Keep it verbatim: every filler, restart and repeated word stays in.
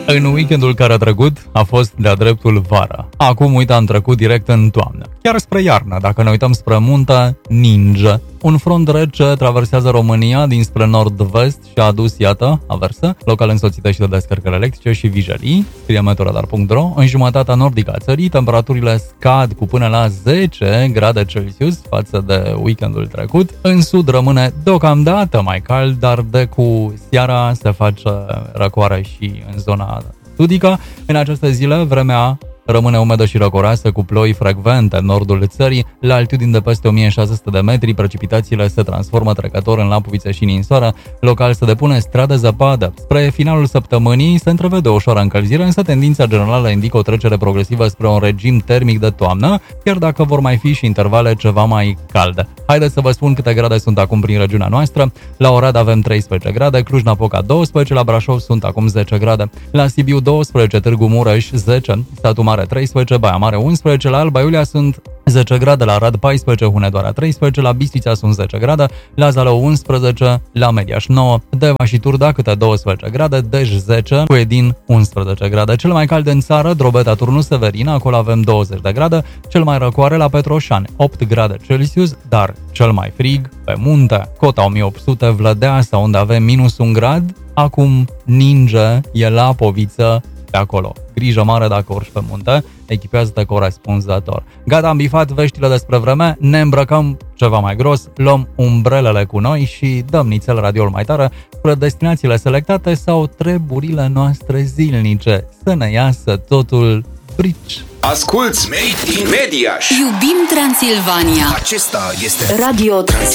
În weekendul care a trecut a fost de-a dreptul vara. Acum, uite, am trecut direct în toamnă. Chiar spre iarnă, dacă ne uităm spre munte, ninge. Un front rece traversează România dinspre nord-vest și a adus, iată, averse, locale însoțite și de descărcări electrice și vijelii, scrie meteoradar punct ro. În jumătatea nordică a țării, temperaturile scad cu până la zece grade Celsius față de weekendul trecut. În sud rămâne deocamdată mai cald, dar de cu seara se face răcoare și în zona sudică. În aceste zile, vremea rămâne umedă și răcoroasă, cu ploi frecvente în nordul țării. La altitudini de peste o mie șase sute de metri, precipitațiile se transformă trecător în lapovițe și ninsoară. Local se depune stradă zăpadă. Spre finalul săptămânii se întrevede o ușoară încălzire, însă tendința generală indică o trecere progresivă spre un regim termic de toamnă, chiar dacă vor mai fi și intervale ceva mai calde. Haideți să vă spun câte grade sunt acum prin regiunea noastră. La Oradea avem treisprezece grade, Cluj-Napoca doisprezece, la Brașov sunt acum zece grade, la Sibiu doisprezece, Târgu Mureș zece, Satu Mare treisprezece, Baia Mare unsprezece, la Alba Iulia sunt zece grade, la Arad paisprezece, Hunedoara treisprezece, la Bistrița sunt zece grade, la Zalău unsprezece, la Mediaș nouă, Deva și Turda câte doisprezece grade, Dej zece, Cuedin unsprezece grade. Cel mai cald în țară, Drobeta, Turnul Severin, acolo avem douăzeci de grade, cel mai răcoare la Petroșani, opt grade Celsius, dar cel mai frig pe munte, Cota o mie opt sute, Vlădeasa, unde avem minus un grad, acum ninge, e Lapoviță, pe acolo. Grijă mare dacă urci pe munte, echipează-te corespunzător. Gata, am bifat veștile despre vreme, ne îmbrăcăm ceva mai gros, luăm umbrelele cu noi și dăm nițel radioul mai tare spre destinațiile selectate sau treburile noastre zilnice. Să ne iasă totul brici. Asculți Made in Mediaș. Iubim Transilvania. Acesta este Radio Transilvania.